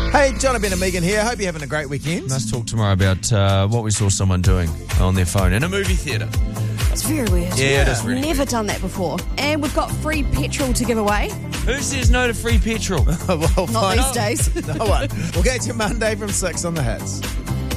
Hey, Jonathan and Megan here. Hope you're having a great weekend. Let's talk tomorrow about what we saw someone doing on their phone in a movie theatre. It's very weird. Yeah, it is really Never done that before. And we've got free petrol to give away. Who says no to free petrol? Well, Not these days. No one. We'll get you Monday from 6 on the Hits.